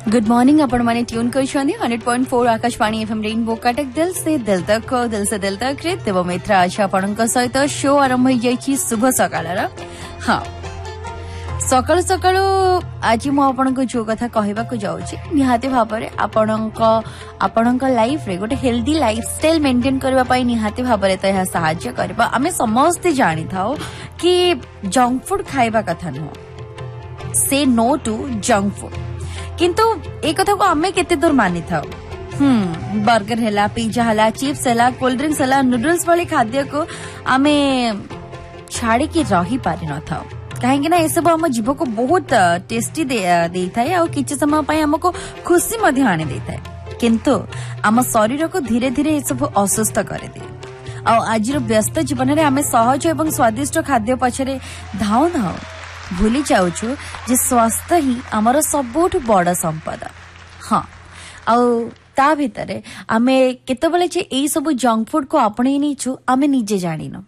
good morning आपण माने tune कर 100.4 आकाशवाणी एफएम रेनबो कटक दिल से दिल तक रे देव मित्र आज आपण सहित शो आरंभ हो जाई शुभ सकाळ हाँ सकाळु सकाळु आज मु आपनको जो कथा कहबा को जाउची निहाती भाबरे आपणक लाइफ रे गोटे हेल्दी लाइफस्टाइल मेंटेन करबा पई निहाती भाबरे त यह सहाय्य करबा आमे समस्त जानि थाओ कि जंक फूड खाइबा कथा न से नो टू जंक फूड किंतु ए कथा को आमे केते दूर मानि थाओ बर्गर हैला पिज्जा हैला चिप्स हैला कोल्ड ड्रिंक्स हैला नूडल्स वाली खाद्य को आमे छाड़ी की रही पारि न थाओ कहीं ना ये सब आम जीव को बहुत टेस्टी दे थाए और किछि समय पई हमको खुशी मध्य आने दे थाए किंतु आम शरीर को धीरे धीरे ये सब असुस्थ करे दे आ आज व्यस्त जीवन रे आमे सहज एवं स्वादिष्ट खाद्य पछरे धाओ भूली जाउछु जे स्वास्थ्य ही आमर सबुठ बड़ संपदा हाँ ता भितरे आमे केतेबेले जे एई सब जंक फूड को आपणे नीछु आमे निजे जानिनो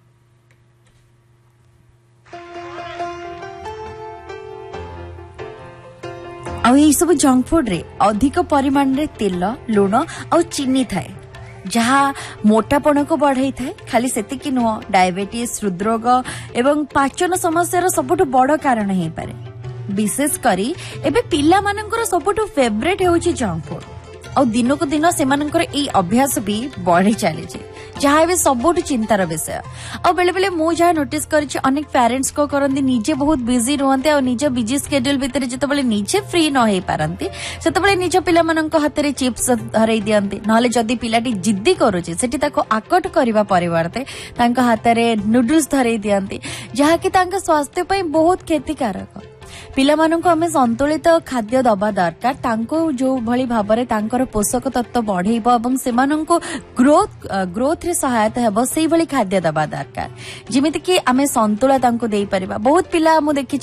आ सब जंक फूड रे अधिक परिमाण रे तेल लुण आ चीनी थाए जहाँ मोटापण को बढ़ाई थाए खाली सेतिकी नुह डायबिटीज हृदरोग एवं पाचन समस्या सबुठ बड़ कारण हे पारे विशेष करी एबे पिला मानकर सबुठ फेवरेट हेउची जंक फूड आ दिन को दिन सेमानकर एई अभ्यास भी बढ़ी चली जहाँ एवं सबुठ चिंतार विषय आ बेले बेले मु जहाँ नोटिस करिछि अनेक पेरेंट्स को करंती निजे बहुत बिजी रहंते आ निज बिजी स्केड्यूल भितर जतबेले निजे फ्री न होई पारंती सेतबेले निज पिला मानक हाथे चिप्स धरई दियंती नहले जदी पिलाटी जिद्दी करूछि सेठी ताको आकट करबा परिवर्ते तांका हाथे नूडल्स धरई दियंती जहाँ कि तांका स्वास्थ्य पई बहुत क्षतिकारक पिला माननको हमें संतुलित खाद्य दबा दरकार तांको जो भली भाबरे तांकर पोषक तत्व बढ़ेइबो एवं सेमाननको ग्रोथ रे सहायता हेबो सेही भली खाद्य दबा दरकार जेमिति कि हमें संतुलन तांको देई परिबा बहुत पिला मु देखि